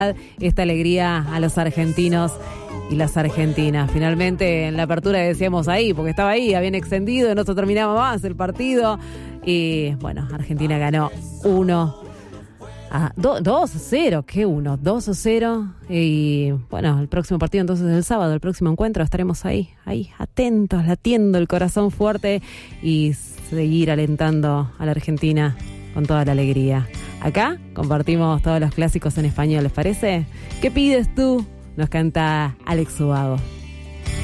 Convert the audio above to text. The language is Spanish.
esta alegría a los argentinos y las argentinas. Finalmente en la apertura decíamos ahí, porque estaba ahí, habían extendido, no se terminaba más el partido y bueno, Argentina ganó 2-0, ¿qué 1? 2-0 y bueno, el próximo partido entonces el sábado, el próximo encuentro, estaremos ahí atentos, latiendo el corazón fuerte y seguir alentando a la Argentina con toda la alegría. Acá compartimos todos los clásicos en español, ¿les parece? ¿Qué pides tú? Nos canta Alex Ubago.